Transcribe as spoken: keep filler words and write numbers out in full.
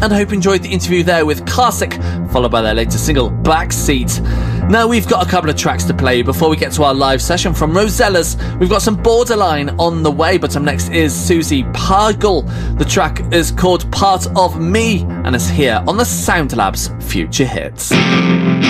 and I hope you enjoyed the interview there with Classic, followed by their latest single, Backseat. Now we've got a couple of tracks to play before we get to our live session from Rosellas. We've got some Borderline on the way, but up next is Susie Pargle. The track is called Part of Me and is here on the Sound Labs Future Hits.